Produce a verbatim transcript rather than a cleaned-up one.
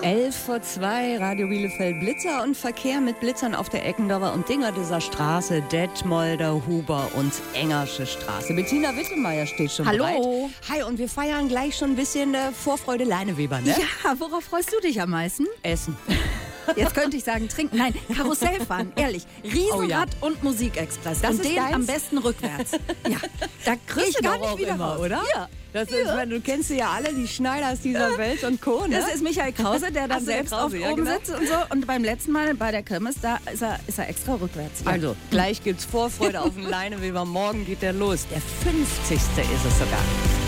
elf vor zwei, Radio Bielefeld, Blitzer und Verkehr mit Blitzern auf der Eckendorfer und Dingerdeser Straße, Detmolder, Huber und Engersche Straße. Bettina Wittemeyer steht schon Hallo. bereit. Hi, und wir feiern gleich schon ein bisschen äh, Vorfreude Leineweber, ne? Ja, worauf freust du dich am meisten? Essen. Jetzt könnte ich sagen trinken. Nein, Karussell fahren, ehrlich. Riesenrad Oh ja. und Musikexpress. Das und ist den deins? am besten rückwärts. Ja, da kriegst Ich du gar doch auch nicht wieder immer, raus. oder? Ja. Das ist, Ja. du kennst ja alle, die Schneiders dieser Welt und Co., ne? Das ist Michael Krause, der Ach dann so, der selbst Krause, auf ja, oben genau. sitzt und so. Und beim letzten Mal bei der Kirmes, da ist er, ist er extra rückwärts. Ja. Also, gleich gibt's Vorfreude auf den Leineweber. Morgen geht der los. Der fünfzigste ist es sogar.